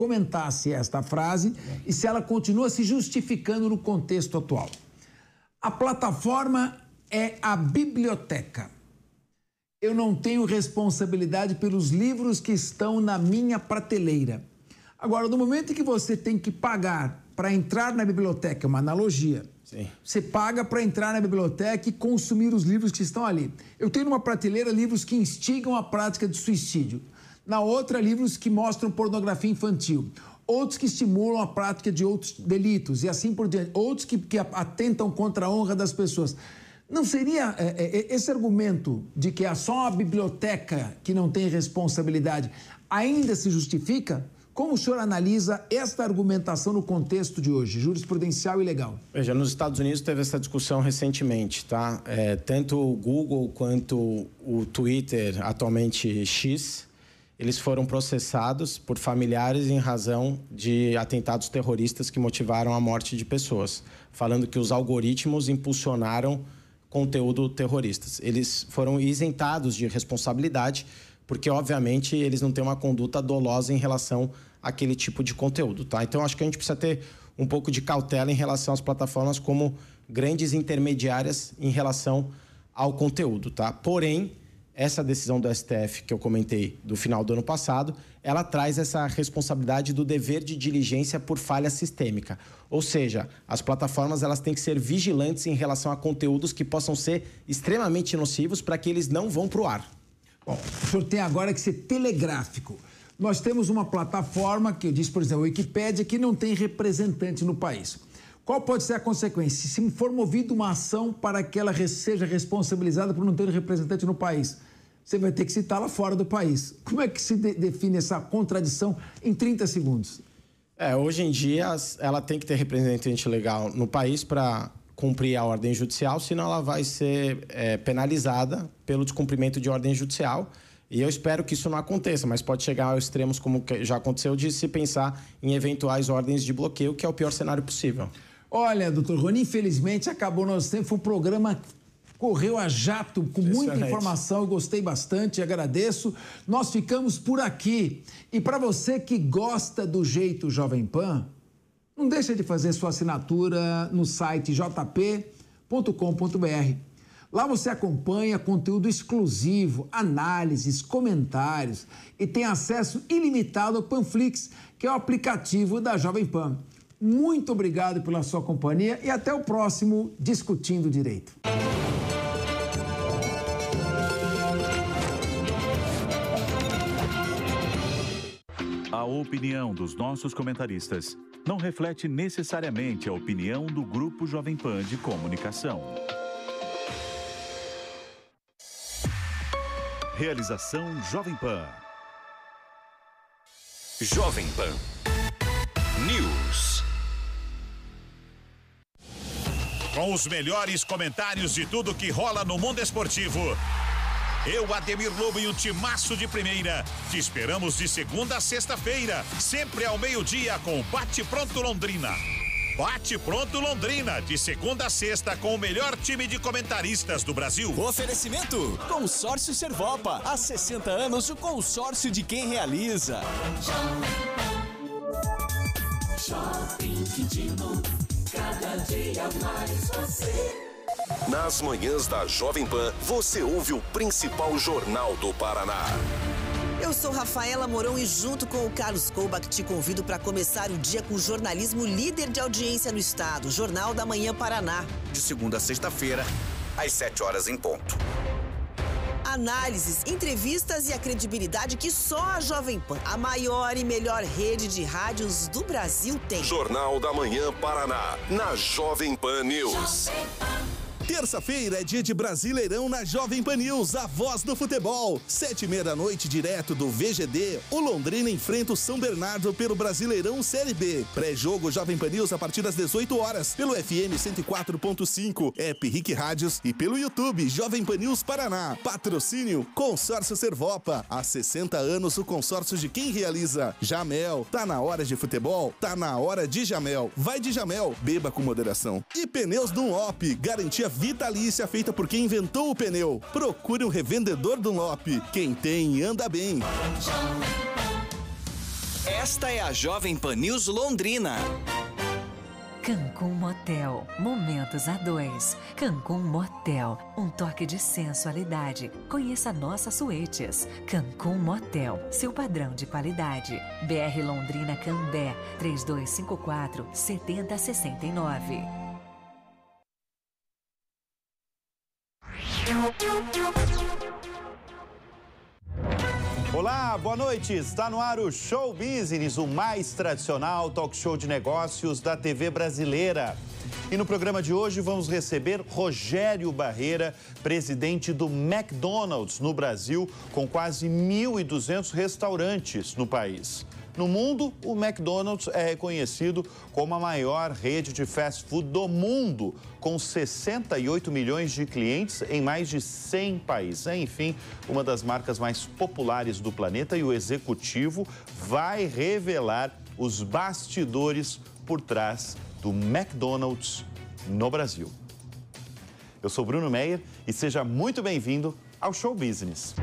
comentasse esta frase e se ela continua se justificando no contexto atual. A plataforma é a biblioteca. Eu não tenho responsabilidade pelos livros que estão na minha prateleira. Agora, no momento em que você tem que pagar para entrar na biblioteca, é uma analogia. Sim. Você paga para entrar na biblioteca e consumir os livros que estão ali. Eu tenho numa prateleira livros que instigam a prática de suicídio. Na outra, livros que mostram pornografia infantil. Outros que estimulam a prática de outros delitos e assim por diante. Outros que atentam contra a honra das pessoas. Não seria esse argumento de que é só a biblioteca que não tem responsabilidade ainda se justifica? Como o senhor analisa esta argumentação no contexto de hoje, jurisprudencial e legal? Veja, nos Estados Unidos teve essa discussão recentemente, tá? Tanto o Google quanto o Twitter, atualmente X, eles foram processados por familiares em razão de atentados terroristas que motivaram a morte de pessoas, falando que os algoritmos impulsionaram conteúdo terroristas. Eles foram isentados de responsabilidade porque, obviamente, eles não têm uma conduta dolosa em relação àquele tipo de conteúdo, tá? Então, acho que a gente precisa ter um pouco de cautela em relação às plataformas como grandes intermediárias em relação ao conteúdo, tá? Porém, essa decisão do STF que eu comentei do final do ano passado, ela traz essa responsabilidade do dever de diligência por falha sistêmica. Ou seja, as plataformas elas têm que ser vigilantes em relação a conteúdos que possam ser extremamente nocivos para que eles não vão para o ar. Bom, o senhor tem agora que ser telegráfico. Nós temos uma plataforma que eu disse, por exemplo, a Wikipédia, que não tem representante no país. Qual pode ser a consequência? Se for movida uma ação para que ela seja responsabilizada por não ter representante no país, você vai ter que citá-la fora do país. Como é que se define essa contradição em 30 segundos? Hoje em dia, ela tem que ter representante legal no país para cumprir a ordem judicial, senão ela vai ser penalizada pelo descumprimento de ordem judicial. E eu espero que isso não aconteça, mas pode chegar aos extremos, como já aconteceu, de se pensar em eventuais ordens de bloqueio, que é o pior cenário possível. Olha, doutor Rony, infelizmente acabou nosso tempo. Foi um programa correu a jato, com muita informação. Eu gostei bastante, agradeço. Nós ficamos por aqui. E para você que gosta do jeito Jovem Pan, não deixa de fazer sua assinatura no site jp.com.br. Lá você acompanha conteúdo exclusivo, análises, comentários e tem acesso ilimitado ao Panflix, que é o aplicativo da Jovem Pan. Muito obrigado pela sua companhia e até o próximo Discutindo Direito. A opinião dos nossos comentaristas não reflete necessariamente a opinião do Grupo Jovem Pan de Comunicação. Realização Jovem Pan. Jovem Pan News. Com os melhores comentários de tudo que rola no mundo esportivo. Eu, Ademir Lobo e um timaço de primeira. Te esperamos de segunda a sexta-feira, sempre ao meio-dia com Bate Pronto Londrina. Bate Pronto Londrina, de segunda a sexta com o melhor time de comentaristas do Brasil. Oferecimento: Consórcio Servopa. Há 60 anos, o consórcio de quem realiza. Shopping Quintino, cada dia mais você. Nas manhãs da Jovem Pan, você ouve o principal jornal do Paraná. Eu sou Rafaela Mourão e junto com o Carlos Koubach te convido para começar o dia com o jornalismo líder de audiência no estado, Jornal da Manhã Paraná. De segunda a sexta-feira, às 7 horas em ponto. Análises, entrevistas e a credibilidade que só a Jovem Pan, a maior e melhor rede de rádios do Brasil, tem. Jornal da Manhã Paraná, na Jovem Pan News. Terça-feira é dia de Brasileirão na Jovem Pan News, a voz do futebol. 7h30 da noite, direto do VGD, o Londrina enfrenta o São Bernardo pelo Brasileirão Série B. Pré-jogo Jovem Pan News a partir das 18 horas, pelo FM 104.5, app Rick Rádios e pelo YouTube Jovem Pan News Paraná. Patrocínio Consórcio Servopa. Há 60 anos o consórcio de quem realiza. Jamel, tá na hora de futebol? Tá na hora de Jamel. Vai de Jamel, beba com moderação. E Pneus Dunlop, garantia vitalícia feita por quem inventou o pneu. Procure um revendedor Dunlop. Quem tem, anda bem. Esta é a Jovem Pan News Londrina. Cancún Motel, momentos a dois. Cancún Motel, um toque de sensualidade. Conheça nossas suítes. Cancún Motel, seu padrão de qualidade. BR Londrina Cambé, 3254-7069. Olá, boa noite. Está no ar o Show Business, o mais tradicional talk show de negócios da TV brasileira. E no programa de hoje vamos receber Rogério Barreira, presidente do McDonald's no Brasil, com quase 1.200 restaurantes no país. No mundo, o McDonald's é reconhecido como a maior rede de fast food do mundo, com 68 milhões de clientes em mais de 100 países. É, enfim, uma das marcas mais populares do planeta, e o executivo vai revelar os bastidores por trás do McDonald's no Brasil. Eu sou Bruno Meyer e seja muito bem-vindo ao Show Business.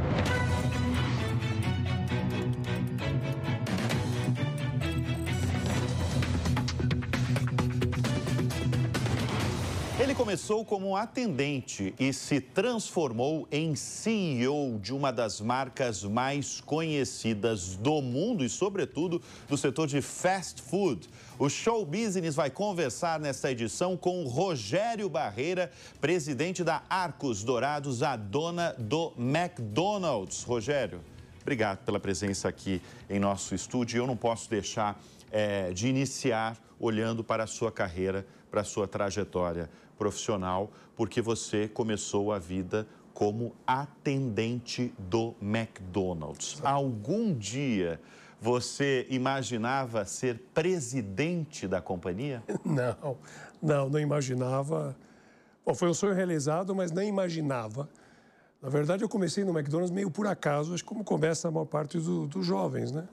Ele começou como atendente e se transformou em CEO de uma das marcas mais conhecidas do mundo e, sobretudo, do setor de fast food. O Show Business vai conversar nesta edição com o Rogério Barreira, presidente da Arcos Dourados, a dona do McDonald's. Rogério, obrigado pela presença aqui em nosso estúdio. Eu não posso deixar de iniciar olhando para a sua carreira, para a sua trajetória profissional, porque você começou a vida como atendente do McDonald's. Algum dia você imaginava ser presidente da companhia? Não imaginava. Bom, foi um sonho realizado, mas nem imaginava. Na verdade, eu comecei no McDonald's meio por acaso, acho que como começa a maior parte dos jovens, né?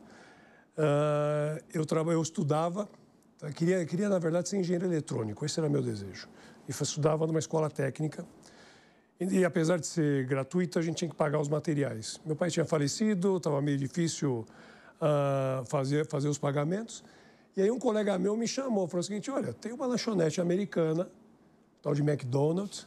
Eu estudava, queria, na verdade, ser engenheiro eletrônico, esse era meu desejo. E estudava numa escola técnica. E apesar de ser gratuita, a gente tinha que pagar os materiais. Meu pai tinha falecido, estava meio difícil fazer os pagamentos. E aí um colega meu me chamou, falou o seguinte: olha, tem uma lanchonete americana, tal de McDonald's,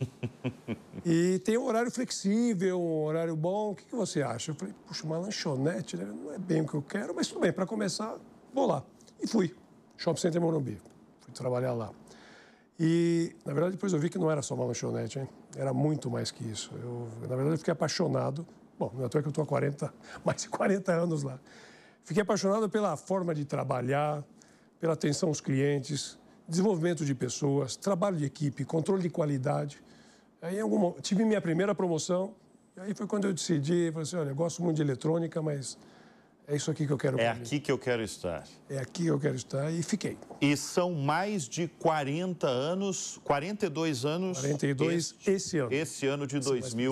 e tem um horário flexível, um horário bom, o que você acha? Eu falei, puxa, uma lanchonete, né? Não é bem o que eu quero, mas tudo bem, para começar, vou lá. E fui, Shopping Center Morumbi, fui trabalhar lá. E, na verdade, depois eu vi que não era só uma lanchonete, hein? Era muito mais que isso. Na verdade, eu fiquei apaixonado. Bom, não é à toa que eu estou há mais de 40 anos lá. Fiquei apaixonado pela forma de trabalhar, pela atenção aos clientes, desenvolvimento de pessoas, trabalho de equipe, controle de qualidade. Aí, tive minha primeira promoção, e aí foi quando eu decidi, falei assim, olha, eu gosto muito de eletrônica, mas é isso aqui que eu quero. É aqui que eu quero estar. É aqui que eu quero estar, e fiquei. E são mais de 42 anos... 42 esse ano. Esse ano de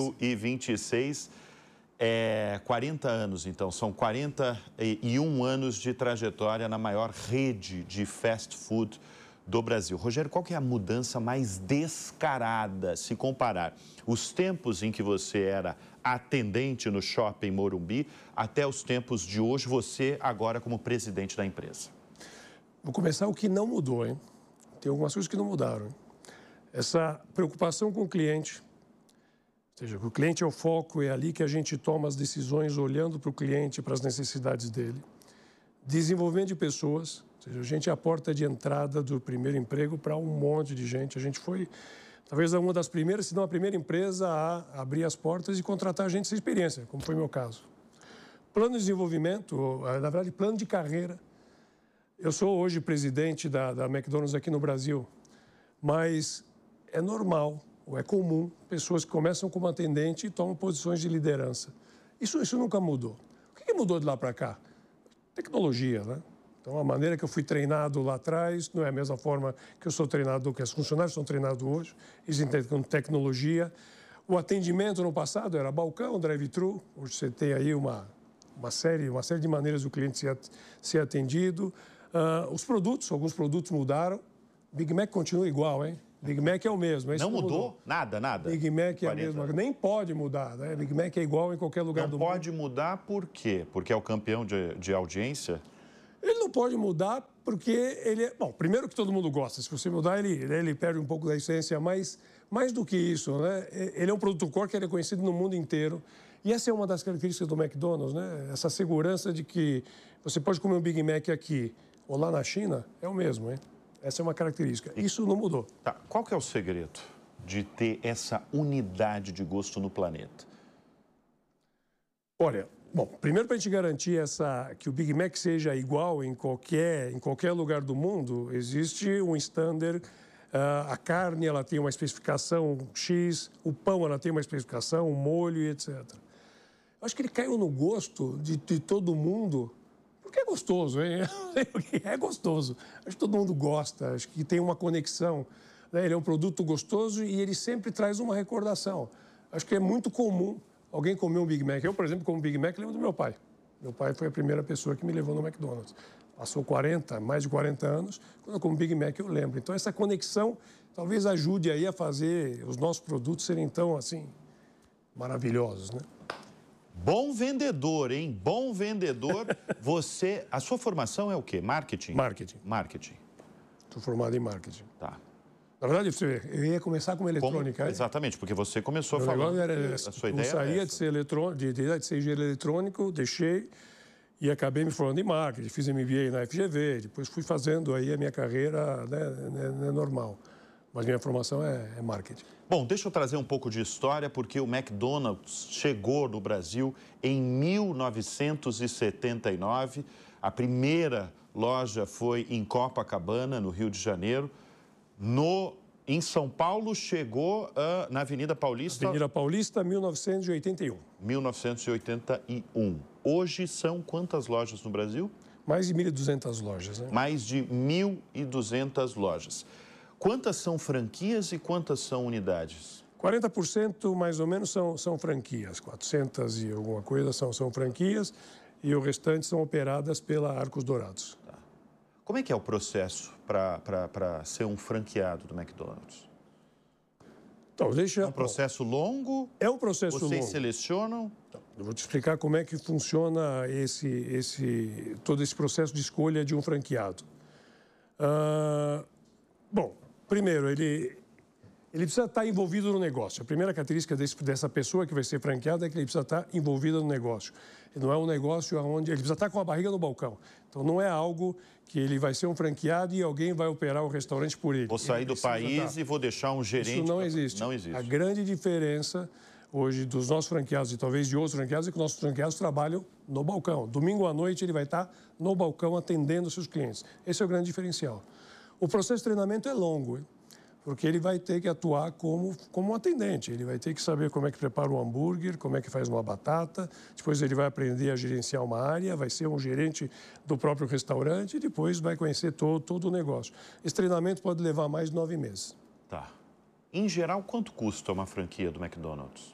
2026. 40 anos, então. São 41 anos de trajetória na maior rede de fast food do Brasil. Rogério, qual que é a mudança mais descarada, se comparar os tempos em que você era atendente no Shopping Morumbi até os tempos de hoje, você agora como presidente da empresa? Vou começar o que não mudou, hein? Tem algumas coisas que não mudaram, hein? Essa preocupação com o cliente, ou seja, o cliente é o foco, é ali que a gente toma as decisões olhando para o cliente, para as necessidades dele. Desenvolvimento de pessoas, ou seja, a gente é a porta de entrada do primeiro emprego para um monte de gente. A gente foi, talvez, uma das primeiras, se não a primeira empresa a abrir as portas e contratar gente sem experiência, como foi o meu caso. Plano de desenvolvimento, na verdade, plano de carreira. Eu sou hoje presidente da McDonald's aqui no Brasil, mas é normal, ou é comum, pessoas que começam como atendente e tomam posições de liderança. Isso nunca mudou. O que mudou de lá para cá? Tecnologia, né? Então, a maneira que eu fui treinado lá atrás não é a mesma forma que eu sou treinado, que os funcionários são treinados hoje. Eles entendem tecnologia. O atendimento no passado era balcão, drive-thru. Hoje você tem aí uma série de maneiras do cliente ser atendido. Os produtos, alguns produtos mudaram. Big Mac continua igual, hein? Big Mac é o mesmo. Não mudou? Nada? Big Mac é a mesma. Nem pode mudar, né? Big Mac é igual em qualquer lugar do mundo. Não pode mudar por quê? Porque é o campeão de audiência? Ele não pode mudar porque ele é... Bom, primeiro que todo mundo gosta. Se você mudar, ele perde um pouco da essência. Mas, mais do que isso, né? Ele é um produto core que ele é conhecido no mundo inteiro. E essa é uma das características do McDonald's, né? Essa segurança de que você pode comer um Big Mac aqui ou lá na China, é o mesmo, hein? Essa é uma característica. Isso não mudou. Tá. Qual que é o segredo de ter essa unidade de gosto no planeta? Olha, bom, primeiro para a gente garantir que o Big Mac seja igual em qualquer lugar do mundo, existe um standard. A carne ela tem uma especificação X, o pão ela tem uma especificação, o molho e etc. Eu acho que ele caiu no gosto de todo mundo, porque é gostoso, hein? É gostoso. Acho que todo mundo gosta, acho que tem uma conexão. Né? Ele é um produto gostoso e ele sempre traz uma recordação. Acho que é muito comum alguém comer um Big Mac. Eu, por exemplo, como Big Mac, lembro do meu pai. Meu pai foi a primeira pessoa que me levou no McDonald's. Passou mais de 40 anos, quando eu como Big Mac eu lembro. Então, essa conexão talvez ajude aí a fazer os nossos produtos serem tão, assim, maravilhosos, né? Bom vendedor, hein? Bom vendedor. A sua formação é o quê? Marketing? Marketing. Estou formado em marketing. Tá. Na verdade, eu ia começar com eletrônica. Exatamente, porque você começou falando a sua ideia. Eu saía de ser engenheiro eletrônico, deixei e acabei me formando em marketing. Fiz MBA na FGV, depois fui fazendo aí a minha carreira, né, normal. Mas minha formação é marketing. Bom, deixa eu trazer um pouco de história, porque o McDonald's chegou no Brasil em 1979. A primeira loja foi em Copacabana, no Rio de Janeiro. Em São Paulo, chegou na Avenida Paulista... Avenida Paulista, 1981. 1981. Hoje são quantas lojas no Brasil? Mais de 1.200 lojas, né? Mais de 1.200 lojas. Quantas são franquias e quantas são unidades? 40% mais ou menos são franquias. 400 e alguma coisa são franquias e o restante são operadas pela Arcos Dourados. Tá. Como é que é o processo para ser um franqueado do McDonald's? Então, É um processo longo? É um processo longo. Vocês selecionam? Então, eu vou te explicar como é que funciona todo esse processo de escolha de um franqueado. Bom, primeiro, ele precisa estar envolvido no negócio. A primeira característica dessa pessoa que vai ser franqueada é que ele precisa estar envolvido no negócio. Não é um negócio onde ele precisa estar com a barriga no balcão. Então, não é algo que ele vai ser um franqueado e alguém vai operar o restaurante por ele. Vou sair do país e vou deixar um gerente... Isso não existe. Não existe. A grande diferença hoje dos nossos franqueados e talvez de outros franqueados é que nossos franqueados trabalham no balcão. Domingo à noite ele vai estar no balcão atendendo os seus clientes. Esse é o grande diferencial. O processo de treinamento é longo, porque ele vai ter que atuar como um atendente. Ele vai ter que saber como é que prepara um hambúrguer, como é que faz uma batata. Depois ele vai aprender a gerenciar uma área, vai ser um gerente do próprio restaurante e depois vai conhecer todo o negócio. Esse treinamento pode levar mais de 9 meses. Tá. Em geral, quanto custa uma franquia do McDonald's?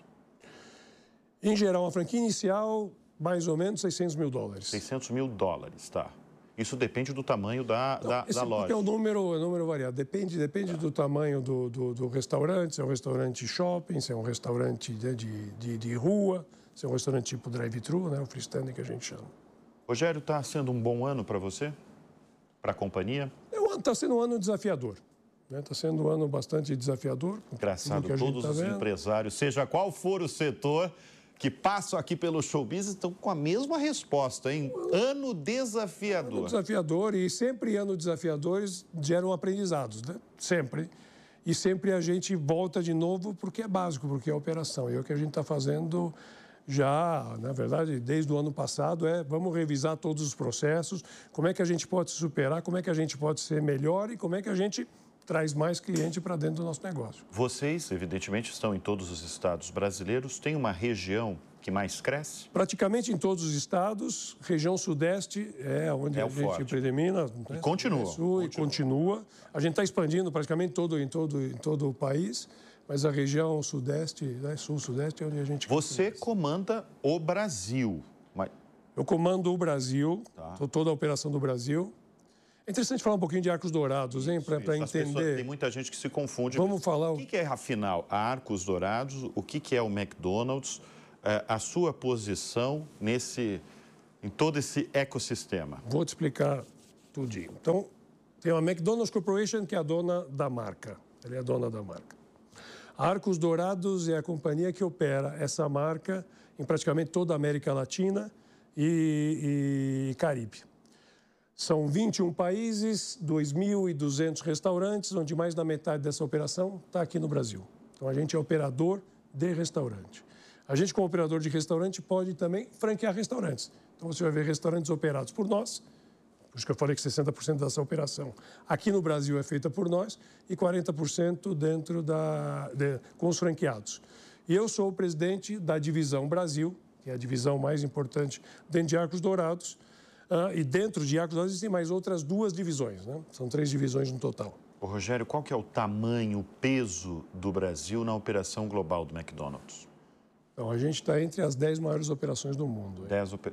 Em geral, uma franquia inicial, mais ou menos $600 mil. $600 mil, tá. Isso depende do tamanho da loja. É um número variado. Depende do tamanho do restaurante, se é um restaurante shopping, se é um restaurante de rua, se é um restaurante tipo drive-thru, né, o freestanding que a gente chama. Rogério, está sendo um bom ano para você? Para a companhia? Está sendo um ano desafiador. Está sendo um ano bastante desafiador. Engraçado, todos os empresários, seja qual for o setor... que passam aqui pelo showbiz estão com a mesma resposta, hein? Ano desafiador. Ano desafiador e sempre anos desafiadores geram aprendizados, né? Sempre. E sempre a gente volta de novo porque é básico, porque é operação. E é o que a gente está fazendo já, na verdade, desde o ano passado, vamos revisar todos os processos, como é que a gente pode se superar, como é que a gente pode ser melhor e como é que a gente traz mais cliente para dentro do nosso negócio. Vocês, evidentemente, estão em todos os estados brasileiros. Tem uma região que mais cresce? Praticamente em todos os estados. Região sudeste é onde a gente predomina. E continua. Sul, e continua. A gente está expandindo praticamente em todo o país, mas a região sudeste, né, sul-sudeste é onde a gente... Você comanda o Brasil. Eu comando o Brasil, toda a operação do Brasil. É interessante falar um pouquinho de Arcos Dourados, hein, para entender. Tem muita gente que se confunde. Vamos falar. O que é, afinal, a Arcos Dourados? O que é o McDonald's? A sua posição em todo esse ecossistema? Vou te explicar tudinho. Então, tem a McDonald's Corporation, que é a dona da marca. Ele é a dona da marca. A Arcos Dourados é a companhia que opera essa marca em praticamente toda a América Latina e Caribe. São 21 países, 2.200 restaurantes, onde mais da metade dessa operação está aqui no Brasil. Então, a gente é operador de restaurante. A gente, como operador de restaurante, pode também franquear restaurantes. Então, você vai ver restaurantes operados por nós, por isso que eu falei que 60% dessa operação aqui no Brasil é feita por nós e 40% com os franqueados. E eu sou o presidente da Divisão Brasil, que é a divisão mais importante dentro de Arcos Dourados. E dentro de Arcos Dourados existem mais outras 2 divisões, né? São 3 divisões no total. Ô, Rogério, qual que é o tamanho, o peso do Brasil na operação global do McDonald's? Então, a gente está entre as 10 maiores operações do mundo.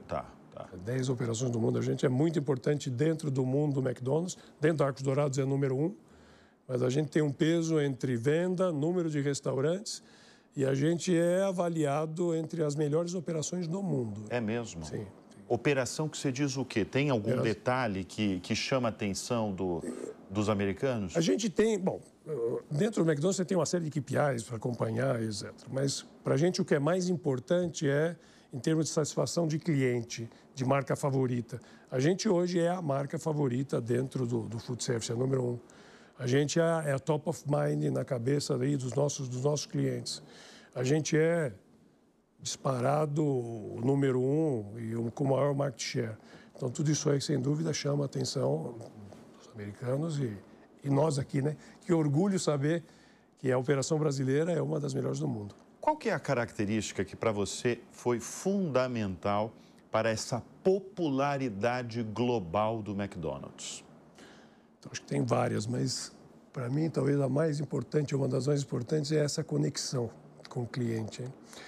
10 operações do mundo. A gente é muito importante dentro do mundo do McDonald's. Dentro do Arcos Dourados é número 1. Mas a gente tem um peso entre venda, número de restaurantes e a gente é avaliado entre as melhores operações do mundo. É mesmo? Sim. Operação que você diz o quê? Tem algum detalhe que chama a atenção dos americanos? A gente tem... Bom, dentro do McDonald's você tem uma série de KPIs para acompanhar, etc. Mas para a gente o que é mais importante é em termos de satisfação de cliente, de marca favorita. A gente hoje é a marca favorita dentro do food service, é a número 1. A gente é a top of mind na cabeça aí dos nossos clientes. A gente é disparado o número 1 e com o maior market share. Então, tudo isso aí, sem dúvida, chama a atenção dos americanos e nós aqui, né? Que orgulho saber que a operação brasileira é uma das melhores do mundo. Qual que é a característica que para você foi fundamental para essa popularidade global do McDonald's? Então, acho que tem várias, mas para mim talvez a mais importante, uma das mais importantes, é essa conexão com o cliente.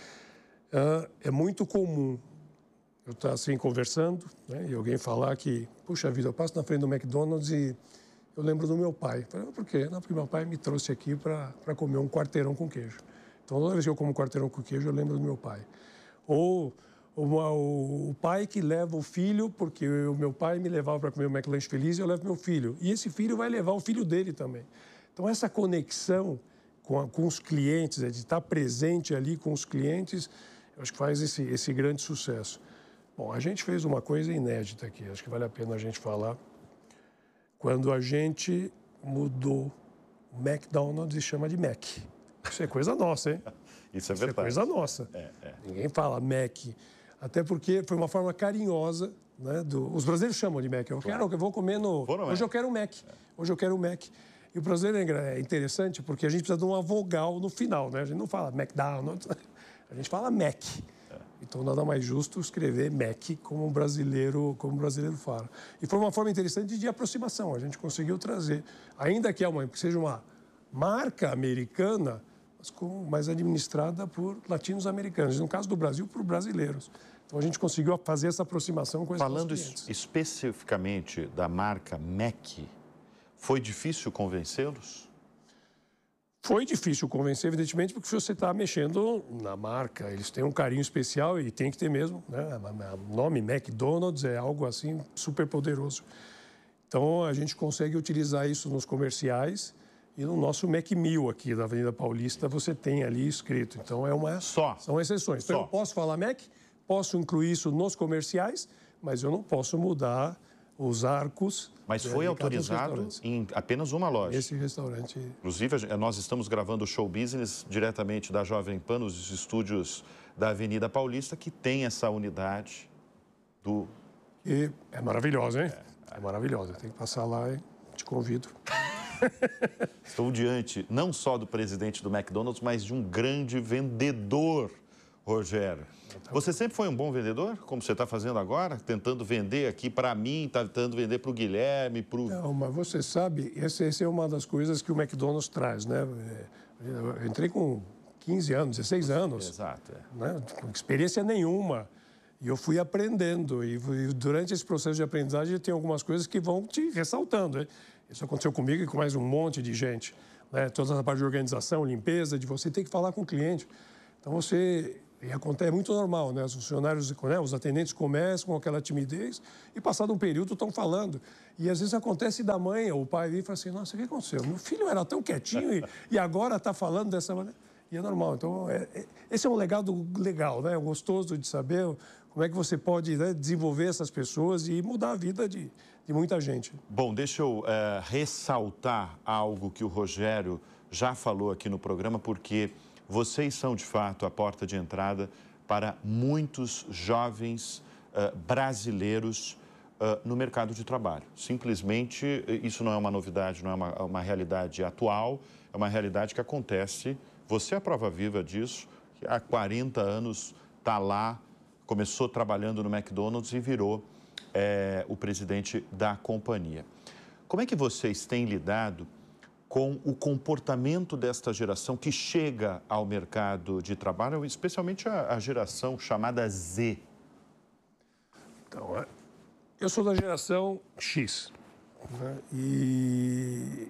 É muito comum eu estar assim conversando, né, e alguém falar que, puxa vida, eu passo na frente do McDonald's e eu lembro do meu pai. Falei, por quê? Não, porque meu pai me trouxe aqui para comer um quarteirão com queijo. Então, toda vez que eu como quarteirão com queijo, eu lembro do meu pai. Ou o pai que leva o filho, porque o meu pai me levava para comer o McLanche Feliz e eu levo meu filho. E esse filho vai levar o filho dele também. Então, essa conexão com os clientes, de estar presente ali com os clientes, eu acho que faz esse grande sucesso. Bom, a gente fez uma coisa inédita aqui, acho que vale a pena a gente falar. Quando a gente mudou o McDonald's e chama de Mac. Isso é coisa nossa, hein? Isso é verdade. Isso é coisa nossa. Ninguém fala Mac. Até porque foi uma forma carinhosa, né? Os brasileiros chamam de Mac. Eu vou comer hoje eu quero um Mac. Hoje eu quero um Mac. E o brasileiro é interessante porque a gente precisa de uma vogal no final, né? A gente não fala McDonald's, a gente fala Mac. Então, nada mais justo escrever Mac como o brasileiro fala. E foi uma forma interessante de aproximação. A gente conseguiu trazer, ainda que seja uma marca americana, mas administrada por latinos-americanos. No caso do Brasil, por brasileiros. Então, a gente conseguiu fazer essa aproximação com esses clientes. Falando especificamente da marca Mac, foi difícil convencê-los? Foi difícil convencer, evidentemente, porque você está mexendo na marca. Eles têm um carinho especial e tem que ter mesmo, né? O nome McDonald's é algo assim super poderoso. Então, a gente consegue utilizar isso nos comerciais e no nosso Macmeal aqui da Avenida Paulista você tem ali escrito. Então, são exceções. Então, eu posso falar Mac, posso incluir isso nos comerciais, mas eu não posso mudar os arcos. Mas foi autorizado em apenas uma loja. Esse restaurante. Inclusive, nós estamos gravando o Show Business diretamente da Jovem Pan, nos estúdios da Avenida Paulista, que tem essa unidade do... E é maravilhosa, hein? É maravilhosa. Tem que passar lá e te convido. Estou diante não só do presidente do McDonald's, mas de um grande vendedor, Rogério. Você sempre foi um bom vendedor, como você está fazendo agora? Tentando vender aqui para mim, tentando vender para o Guilherme, para o... Não, mas você sabe, essa é uma das coisas que o McDonald's traz, né? Eu entrei com 15 anos, 16 anos. Exato. Né? Com experiência nenhuma. E eu fui aprendendo. E durante esse processo de aprendizagem tem algumas coisas que vão te ressaltando. Hein? Isso aconteceu comigo e com mais um monte de gente. Né? Toda a parte de organização, limpeza, de você ter que falar com o cliente. Então, E acontece, é muito normal, né? Os funcionários, né? Os atendentes começam com aquela timidez e, passado um período, estão falando. E, às vezes, acontece da mãe ou o pai vir e fala assim, nossa, o que aconteceu? Meu filho era tão quietinho e agora está falando dessa maneira. E é normal. Então, esse é um legado legal, né? Gostoso de saber como é que você pode, né, desenvolver essas pessoas e mudar a vida de muita gente. Bom, deixa eu ressaltar algo que o Rogério já falou aqui no programa, porque vocês são, de fato, a porta de entrada para muitos jovens brasileiros no mercado de trabalho. Simplesmente, isso não é uma novidade, não é uma realidade atual, é uma realidade que acontece. Você é a prova viva disso, que há 40 anos está lá, começou trabalhando no McDonald's e virou o presidente da companhia. Como é que vocês têm lidado com o comportamento desta geração que chega ao mercado de trabalho, especialmente a geração chamada Z? Então, eu sou da geração X, né? E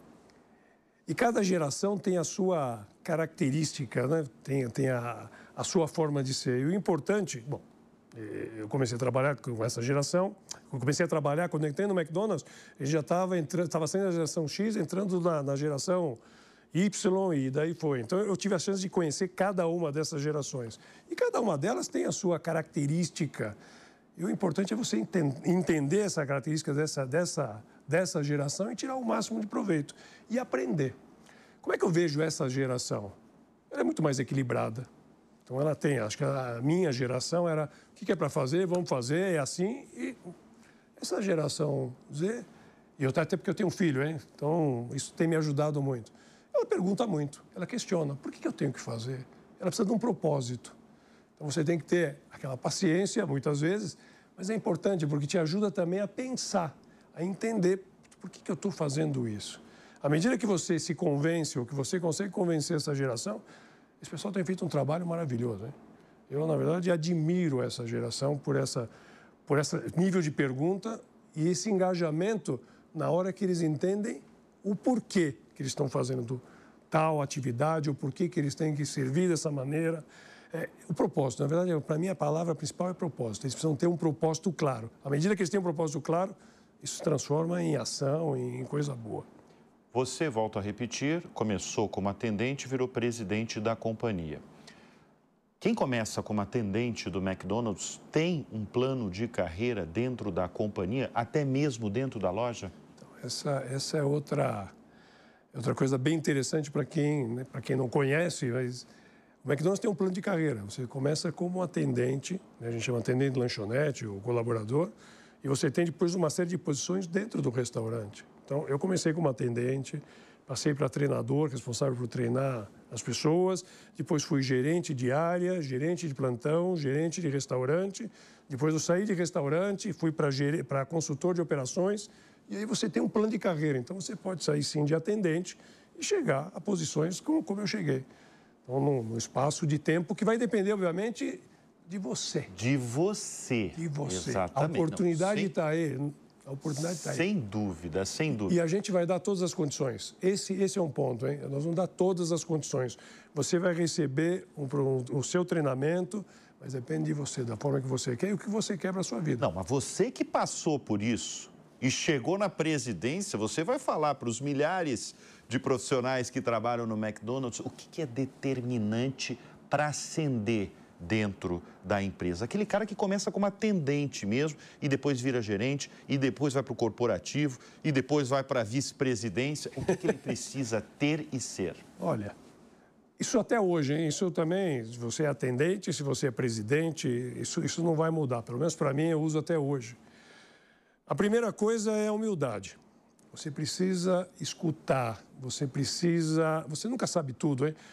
cada geração tem a sua característica, né? Tem a sua forma de ser. E o importante, bom, eu comecei a trabalhar com essa geração, quando eu entrei no McDonald's, ele já estava saindo da geração X, entrando na geração Y e daí foi. Então, eu tive a chance de conhecer cada uma dessas gerações. E cada uma delas tem a sua característica. E o importante é você entender essa característica dessa geração e tirar o máximo de proveito. E aprender. Como é que eu vejo essa geração? Ela é muito mais equilibrada. Então, ela tem, acho que a minha geração era, o que é para fazer, vamos fazer, é assim. E essa geração Z, e até porque eu tenho um filho, hein? Então isso tem me ajudado muito. Ela pergunta muito, ela questiona, por que eu tenho que fazer? Ela precisa de um propósito. Então você tem que ter aquela paciência, muitas vezes, mas é importante porque te ajuda também a pensar, a entender por que eu estou fazendo isso. À medida que você se convence, ou que você consegue convencer essa geração, esse pessoal tem feito um trabalho maravilhoso, hein? Eu, na verdade, admiro essa geração por esse nível de pergunta e esse engajamento na hora que eles entendem o porquê que eles estão fazendo tal atividade, o porquê que eles têm que servir dessa maneira. O propósito, na verdade, para mim, a palavra principal é propósito. Eles precisam ter um propósito claro. À medida que eles têm um propósito claro, isso se transforma em ação, em coisa boa. Você, volto a repetir, começou como atendente e virou presidente da companhia. Quem começa como atendente do McDonald's tem um plano de carreira dentro da companhia, até mesmo dentro da loja? Então, essa é outra coisa bem interessante para quem não conhece, mas o McDonald's tem um plano de carreira. Você começa como atendente, né? A gente chama atendente de lanchonete ou colaborador, e você tem depois uma série de posições dentro do restaurante. Então, eu comecei como atendente, passei para treinador, responsável por treinar as pessoas, depois fui gerente de área, gerente de plantão, gerente de restaurante, depois eu saí de restaurante e fui para consultor de operações, e aí você tem um plano de carreira, então você pode sair sim de atendente e chegar a posições como eu cheguei. Então, no espaço de tempo que vai depender, obviamente, de você. De você. De você. Exatamente. A oportunidade está aí. A oportunidade está aí. Sem dúvida, sem dúvida. E a gente vai dar todas as condições. Esse é um ponto, hein? Nós vamos dar todas as condições. Você vai receber o seu treinamento, mas depende de você, da forma que você quer e o que você quer para a sua vida. Não, mas você que passou por isso e chegou na presidência, você vai falar para os milhares de profissionais que trabalham no McDonald's o que é determinante para ascender dentro da empresa. Aquele cara que começa como atendente mesmo e depois vira gerente e depois vai para o corporativo e depois vai para a vice-presidência. O que ele precisa ter e ser? Olha, isso até hoje, hein? Isso também, se você é atendente, se você é presidente, isso não vai mudar. Pelo menos para mim, eu uso até hoje. A primeira coisa é a humildade. Você precisa escutar, você nunca sabe tudo, hein?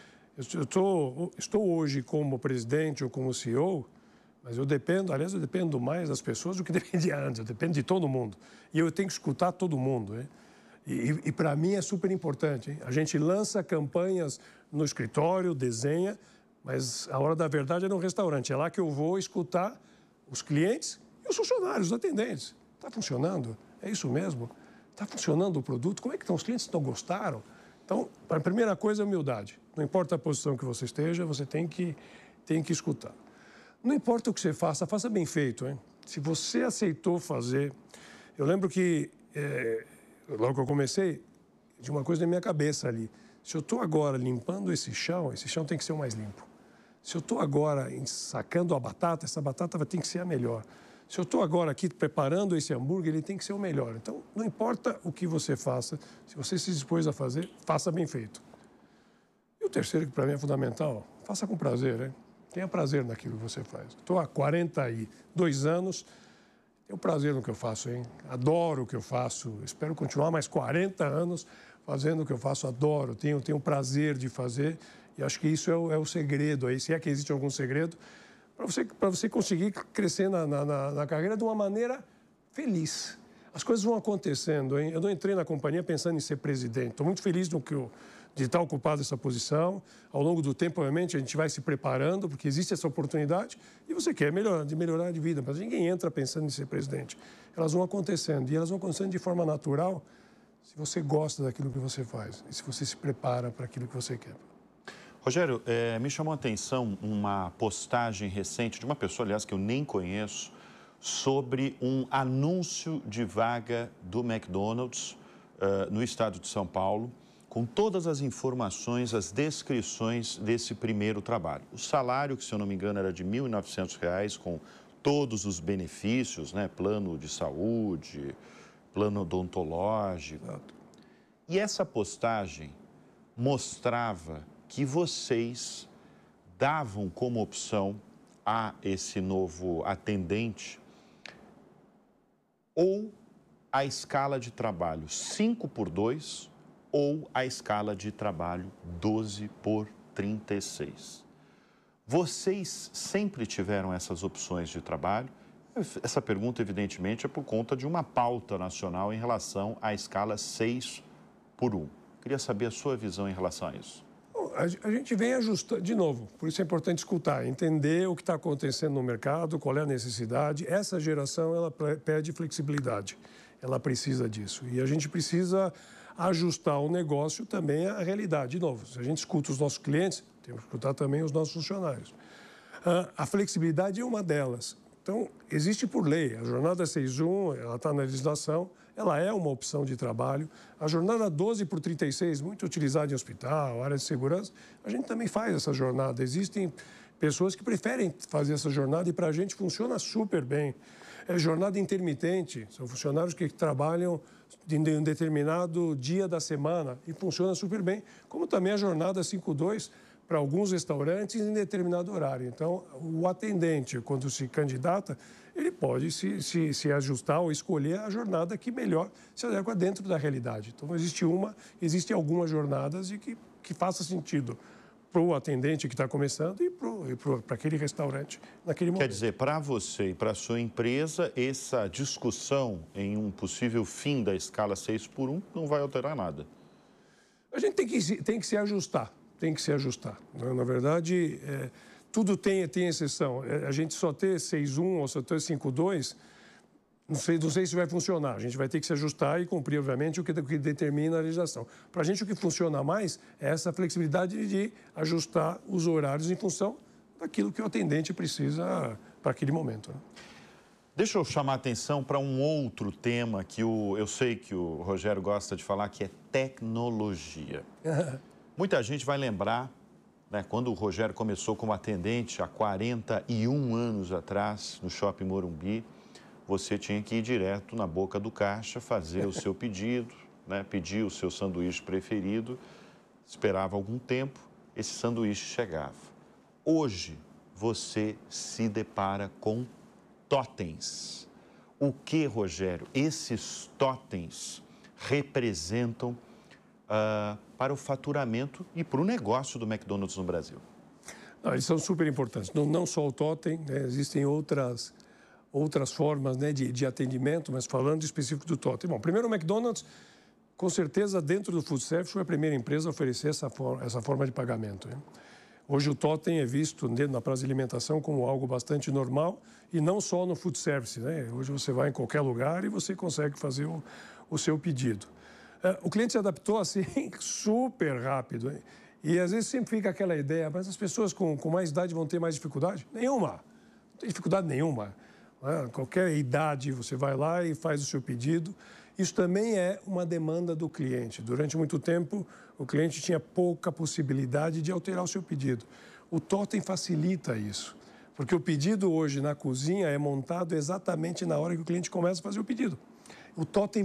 Eu estou hoje como presidente ou como CEO, mas eu dependo mais das pessoas do que dependia antes, eu dependo de todo mundo. E eu tenho que escutar todo mundo, hein? E para mim é super importante, hein? A gente lança campanhas no escritório, desenha, mas a hora da verdade é no restaurante. É lá que eu vou escutar os clientes e os funcionários, os atendentes. Está funcionando? É isso mesmo? Está funcionando o produto? Como é que estão? Os clientes não gostaram? Então, a primeira coisa é a humildade. Não importa a posição que você esteja, você tem que escutar. Não importa o que você faça, faça bem feito, hein? Se você aceitou fazer... Eu lembro que, logo que eu comecei, tinha uma coisa na minha cabeça ali. Se eu estou agora limpando esse chão tem que ser o mais limpo. Se eu estou agora sacando a batata, essa batata tem que ser a melhor. Se eu estou agora aqui preparando esse hambúrguer, ele tem que ser o melhor. Então, não importa o que você faça, se você se dispôs a fazer, faça bem feito. E o terceiro, que para mim é fundamental, faça com prazer, hein? Tenha prazer naquilo que você faz. Estou há 42 anos, tenho prazer no que eu faço, hein? Adoro o que eu faço, espero continuar mais 40 anos fazendo o que eu faço, adoro, tenho prazer de fazer e acho que isso é o segredo aí, se é que existe algum segredo, para você conseguir crescer na carreira de uma maneira feliz. As coisas vão acontecendo, hein? Eu não entrei na companhia pensando em ser presidente, estou muito feliz de estar ocupado essa posição. Ao longo do tempo, obviamente, a gente vai se preparando, porque existe essa oportunidade e você quer melhorar de vida, mas ninguém entra pensando em ser presidente. Elas vão acontecendo, e elas vão acontecendo de forma natural se você gosta daquilo que você faz e se você se prepara para aquilo que você quer. Rogério, me chamou a atenção uma postagem recente de uma pessoa, aliás, que eu nem conheço, sobre um anúncio de vaga do McDonald's no estado de São Paulo, com todas as informações, as descrições desse primeiro trabalho. O salário, que se eu não me engano era de R$ 1.900, com todos os benefícios, né? Plano de saúde, plano odontológico. E essa postagem mostrava que vocês davam como opção a esse novo atendente ou a escala de trabalho 5x2 ou a escala de trabalho 12x36. Vocês sempre tiveram essas opções de trabalho? Essa pergunta, evidentemente, é por conta de uma pauta nacional em relação à escala 6x1. Queria saber a sua visão em relação a isso. A gente vem ajustando, de novo, por isso é importante escutar, entender o que está acontecendo no mercado, qual é a necessidade. Essa geração, ela pede flexibilidade, ela precisa disso. E a gente precisa ajustar o negócio também à realidade. De novo, se a gente escuta os nossos clientes, temos que escutar também os nossos funcionários. A flexibilidade é uma delas. Então, existe por lei. A jornada 6.1, ela está na legislação, ela é uma opção de trabalho. A jornada 12x36, muito utilizada em hospital, área de segurança, a gente também faz essa jornada. Existem pessoas que preferem fazer essa jornada e para a gente funciona super bem. É jornada intermitente, são funcionários que trabalham em um determinado dia da semana e funciona super bem, como também a jornada 5x2 para alguns restaurantes em determinado horário. Então, o atendente, quando se candidata, ele pode se ajustar ou escolher a jornada que melhor se adequa dentro da realidade. Então, existem algumas jornadas que faça sentido para o atendente que está começando e para aquele restaurante naquele momento. Quer dizer, para você e para a sua empresa, essa discussão em um possível fim da escala 6x1 não vai alterar nada? A gente tem que se ajustar. Tem que se ajustar. Na verdade, tudo tem exceção. A gente só ter 6.1 ou só ter 5.2, não sei se vai funcionar. A gente vai ter que se ajustar e cumprir, obviamente, o que determina a legislação. Para a gente, o que funciona mais é essa flexibilidade de ajustar os horários em função daquilo que o atendente precisa para aquele momento. Deixa eu chamar a atenção para um outro tema que eu sei que o Rogério gosta de falar, que é tecnologia. Muita gente vai lembrar, né, quando o Rogério começou como atendente há 41 anos atrás, no Shopping Morumbi, você tinha que ir direto na boca do caixa, fazer o seu pedido, né, pedir o seu sanduíche preferido, esperava algum tempo, esse sanduíche chegava. Hoje, você se depara com totens. O que, Rogério? Esses totens representam para o faturamento e para o negócio do McDonald's no Brasil? Não, eles são super importantes. Não só o totem, né? Existem outras formas, né, de atendimento, mas falando específico do totem. Bom, primeiro o McDonald's, com certeza, dentro do food service, foi a primeira empresa a oferecer essa forma de pagamento. Né? Hoje o totem é visto na praça de alimentação como algo bastante normal e não só no food service. Né? Hoje você vai em qualquer lugar e você consegue fazer o seu pedido. O cliente se adaptou assim super rápido. Hein? E às vezes sempre fica aquela ideia, mas as pessoas com mais idade vão ter mais dificuldade? Nenhuma. Não tem dificuldade nenhuma. Né? Qualquer idade, você vai lá e faz o seu pedido. Isso também é uma demanda do cliente. Durante muito tempo, o cliente tinha pouca possibilidade de alterar o seu pedido. O Totem facilita isso, porque o pedido hoje na cozinha é montado exatamente na hora que o cliente começa a fazer o pedido. O Totem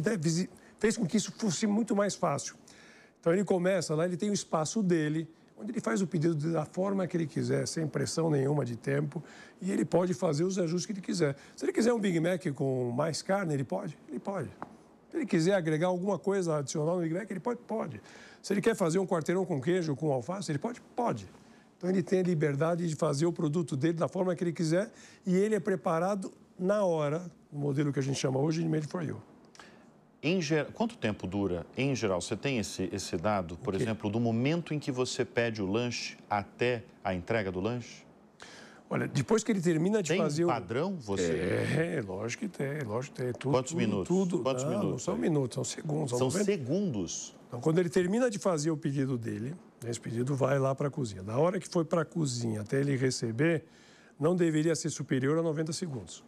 fez com que isso fosse muito mais fácil. Então, ele começa lá, ele tem o espaço dele, onde ele faz o pedido da forma que ele quiser, sem pressão nenhuma de tempo, e ele pode fazer os ajustes que ele quiser. Se ele quiser um Big Mac com mais carne, ele pode? Ele pode. Se ele quiser agregar alguma coisa adicional no Big Mac, ele pode? Pode. Se ele quer fazer um quarteirão com queijo, com alface, ele pode? Pode. Então, ele tem a liberdade de fazer o produto dele da forma que ele quiser e ele é preparado na hora, o modelo que a gente chama hoje de Made for You. Quanto tempo dura, em geral? Você tem esse dado, por exemplo, do momento em que você pede o lanche até a entrega do lanche? Olha, depois que ele termina de fazer... Tem padrão? Lógico que tem, lógico que tem. Quantos minutos? Quantos minutos? Não são minutos, são segundos. São segundos? Então, quando ele termina de fazer o pedido dele, esse pedido vai lá para a cozinha. Da hora que foi para a cozinha até ele receber, não deveria ser superior a 90 segundos.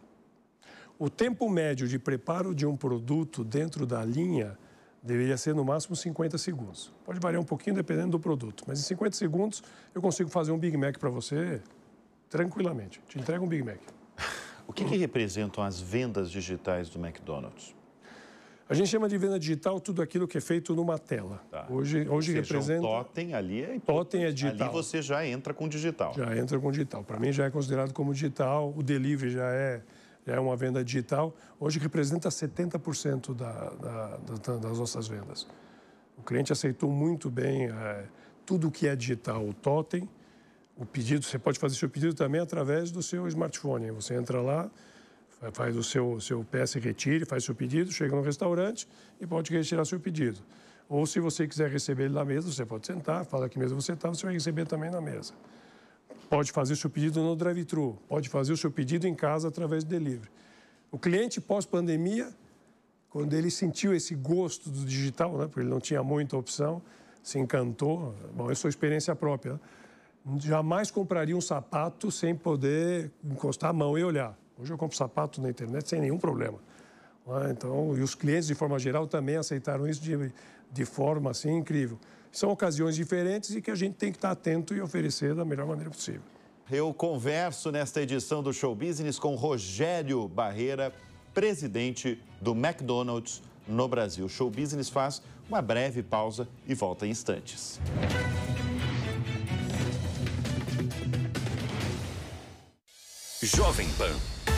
O tempo médio de preparo de um produto dentro da linha deveria ser no máximo 50 segundos. Pode variar um pouquinho dependendo do produto, mas em 50 segundos eu consigo fazer um Big Mac para você tranquilamente. Te entrego um Big Mac. O que representam as vendas digitais do McDonald's? A gente chama de venda digital tudo aquilo que é feito numa tela. Tá. Hoje representa... O Totem ali é... Totem é digital. Ali você já entra com digital. Já entra com digital. Para mim já é considerado como digital. O delivery já é uma venda digital. Hoje representa 70% das nossas vendas. O cliente aceitou muito bem tudo que é digital. O Totem, o pedido, você pode fazer seu pedido também através do seu smartphone. Você entra lá, faz o seu PS Retire, faz seu pedido, chega no restaurante e pode retirar seu pedido. Ou se você quiser receber ele na mesa, você pode sentar, fala que mesa você está, você vai receber também na mesa. Pode fazer o seu pedido no drive-thru, pode fazer o seu pedido em casa através do delivery. O cliente pós-pandemia, quando ele sentiu esse gosto do digital, né, porque ele não tinha muita opção, se encantou. Bom, é sua experiência própria. Né? Jamais compraria um sapato sem poder encostar a mão e olhar. Hoje eu compro sapato na internet sem nenhum problema. Então, e os clientes, de forma geral, também aceitaram isso de forma assim incrível. São ocasiões diferentes e que a gente tem que estar atento e oferecer da melhor maneira possível. Eu converso nesta edição do Show Business com Rogério Barreira, presidente do McDonald's no Brasil. O Show Business faz uma breve pausa e volta em instantes. Jovem Pan.